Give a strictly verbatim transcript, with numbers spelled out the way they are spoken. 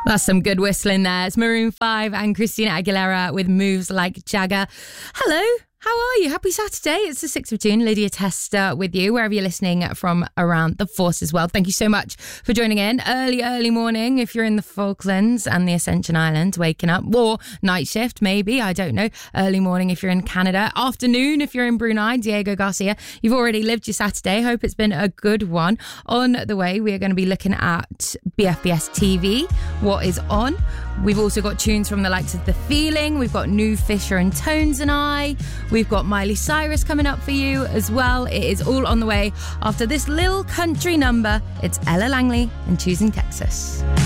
That's some good whistling there. It's Maroon five and Christina Aguilera with Moves Like Jagger. Hello. How are you? Happy Saturday. It's the sixth of June. Lydia Tester with you, wherever you're listening from around the Forces world. Thank you so much for joining in. Early, early morning if you're in the Falklands and the Ascension Islands, waking up. Or night shift, maybe. I don't know. Early morning if you're in Canada. Afternoon if you're in Brunei. Diego Garcia, you've already lived your Saturday. Hope it's been a good one. On the way, we are going to be looking at B F B S T V. What is on? We've also got tunes from the likes of The Feeling. We've got New Fisher and Tones and I. We've got Miley Cyrus coming up for you as well. It is all on the way after this little country number. It's Ella Langley and Choosing Texas.